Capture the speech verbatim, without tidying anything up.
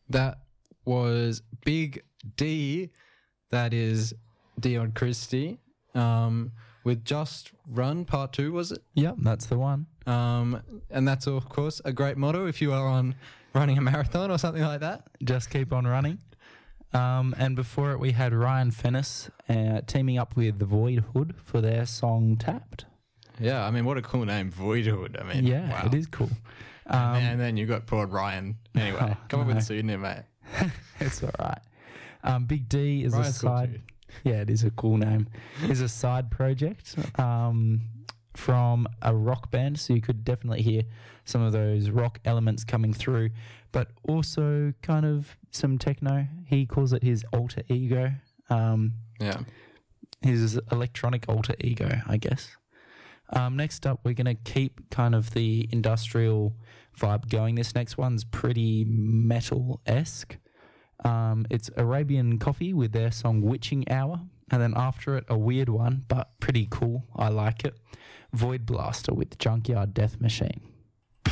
That was Big D, that is Dion Christie, um, with Just Run Part two, was it? Yep, that's the one. Um, and that's, of course, a great motto if you are on running a marathon or something like that. Just keep on running. Um, and before it, we had Ryan Fennis uh, teaming up with the Void Hood for their song Tapped. Yeah, I mean, what a cool name, Void Hood. I mean, Yeah, wow. it is cool. And, Um, then, and then you got poor Ryan. Anyway, Oh, come up with no. a pseudonym, mate. It's all right. Um, Big D is Ryan's a cool side. too. Yeah, it is a cool name. Is a side project um, from a rock band, so you could definitely hear some of those rock elements coming through, but also kind of some techno. He calls it his alter ego. Um, Yeah. his electronic alter ego, I guess. Um, next up, we're going to keep kind of the industrial vibe going. This next one's pretty metal-esque. Um, it's Arabian Coffee with their song Witching Hour. And then after it, a weird one, but pretty cool. I like it. Void Blaster with Junkyard Death Machine.